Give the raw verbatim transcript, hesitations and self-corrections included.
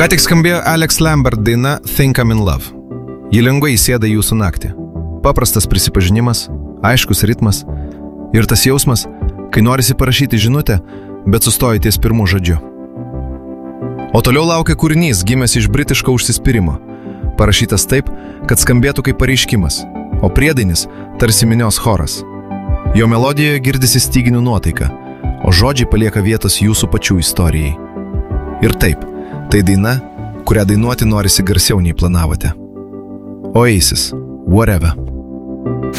Ką tik skambėjo Alex Lambert daina Think I'm in Love. Ji lengvai įsėda į jūsų naktį. Paprastas prisipažinimas, aiškus ritmas ir tas jausmas, kai norisi parašyti žinutę, bet sustoji ties pirmu žodžiu. O toliau laukia kūrinys, gimęs iš britiško užsispyrimo, parašytas taip, kad skambėtų kaip pareiškimas, o priedainis tarsi minios choras. Jo melodijoje girdisi styginių nuotaika, o žodžiai palieka vietos jūsų pačių istorijai. Ir taip, tai daina, kurią dainuoti norisi garsiau nei planavote. Oasis, Whatever.